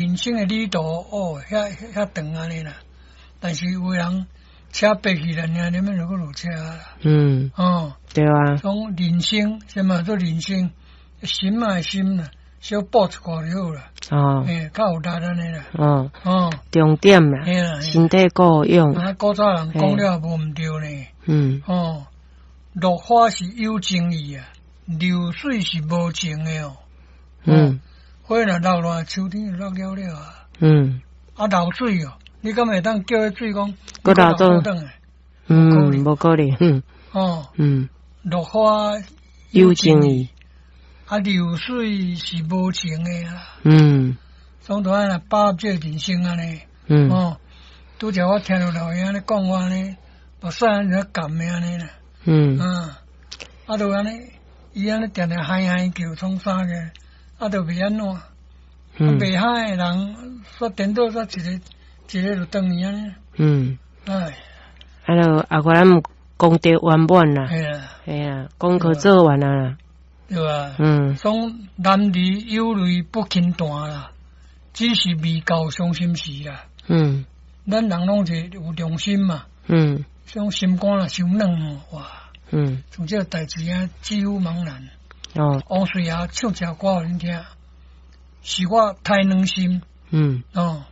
人生的旅途哦，遐长安尼啦。但是有人车爬起来，你们就搁落车啦。哦， 对啊。 从人生，什么做人生，心嘛心啦，小补一下就好啦。 哦， 较有力安尼啦。 重点啦，身体够用。 古早人讲了无毋对呢。落花是有情意啊，流水是无情的哦。花若落落，秋天就落了了啊。流水哦，你敢会当叫迄水讲， 搁流倒转来？ 无可能。 落花有情意， 流水是无情的啦。总头安尼把握这人生安尼。拄则我听到老爷安尼讲我安尼，目屎安尼干的安尼啦。就安尼，伊安尼定定嗨嗨叫创啥个，就袂安怎。袂嗨的人煞颠倒煞一个就转去安尼。 就咱功德圆满啦。系啊，功课做完啦。 对啊。从男儿有泪不轻弹啦，只是未到伤心时啦。咱人拢是有良心嘛。种心肝啦伤软哇。从这代志啊，几乎茫然。王水啊，唱一首歌互恁听，是我太软心。